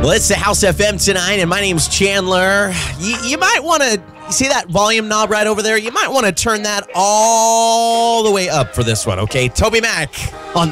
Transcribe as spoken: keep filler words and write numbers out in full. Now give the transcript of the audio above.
Well, it's the House F M tonight, and my name's Chandler. You, you might want to see that volume knob right over there. You might want to turn that all the way up for this one, okay? Toby Mac on